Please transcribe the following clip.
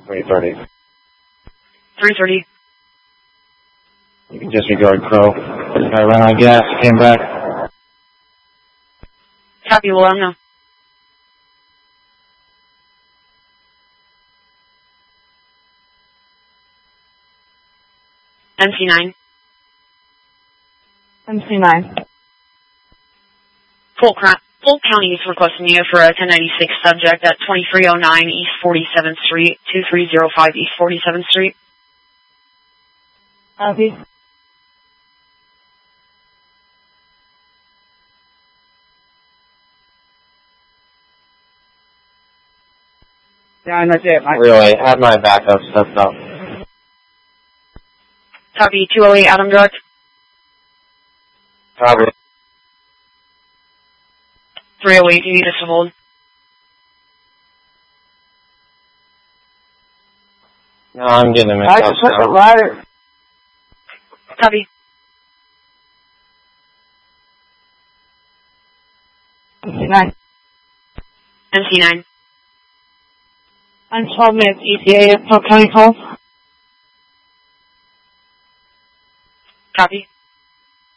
330. 330. You can disregard Crow. I ran out of gas, came back. Copy, we'll let him know. MC9. MC9. Polk County is requesting you for a 1096 subject at 2309 East 47th Street, 2305 East 47th Street. Copy. Yeah, that's it. Really, have my backup stuff up. Copy, 208 Adam Direct. Probably. 308, do you need us to hold? No, I'm getting a mix I up just put the now. ladder. Copy. MC9. MC9. I'm 12 minutes ETA of Polk County calls. Copy.